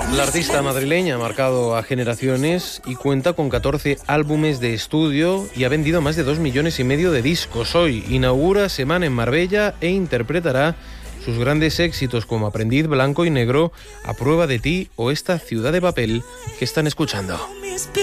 La artista madrileña ha marcado a generaciones y cuenta con 14 álbumes de estudio y ha vendido más de 2,5 millones de discos. Hoy inaugura Semana en Marbella e interpretará sus grandes éxitos como Aprendiz, Blanco y Negro, A prueba de ti o esta Ciudad de papel que están escuchando.